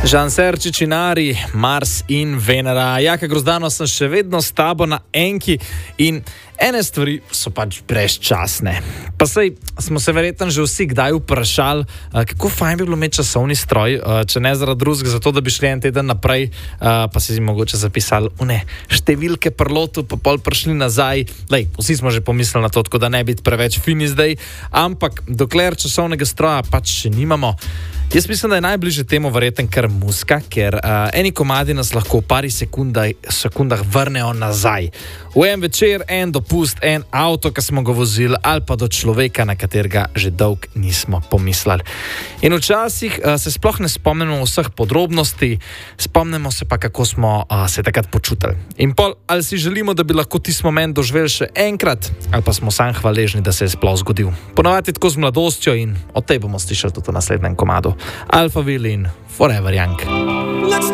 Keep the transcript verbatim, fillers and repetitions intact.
Žan Serčič in Ari, Mars in Venera. Jaka Grozdano, sem še vedno s tabo na enki in ene stvari so pač brezčasne. Pa sej smo se verjetno že vsi kdaj vprašali, kako fajn bi bilo imeti časovni stroj, če ne zaradi drugega, zato da bi šli en teden naprej, pa si mogoče zapisali une številke prlotu, pa pol prišli nazaj. Lej, vsi smo že pomislili na to, tako da ne biti preveč fini zdaj, ampak dokler časovnega stroja pač še nimamo, jaz mislim, da je najbližje temu verjeten kar muzika, ker uh, eni komadi nas lahko v pari sekundaj, sekundah vrnejo nazaj. V en večer, en dopust, en avto, ki smo ga vozili, ali pa do človeka, na katerega že dolg nismo pomislili. In včasih uh, se sploh ne spomnimo vseh podrobnosti, spomnimo se pa, kako smo uh, se takrat počutili. In pol, ali si želimo, da bi lahko tisti moment doživeli še enkrat, ali pa smo sam hvaležni, da se je sploh zgodil. Ponavadi tako z mladostjo in o tej bomo slišali tudi v naslednjem komadu. Alphaville in Forever Young.